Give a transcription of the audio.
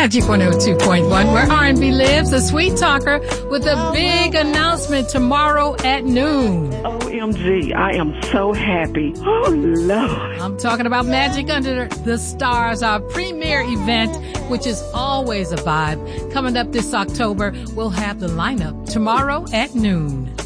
Magic 102.1, where R&B lives, a sweet talker with a big announcement tomorrow at noon. OMG, I am so happy. Oh, Lord. I'm talking about Magic Under the Stars, our premier event, which is always a vibe. Coming up this October, we'll have the lineup tomorrow at noon.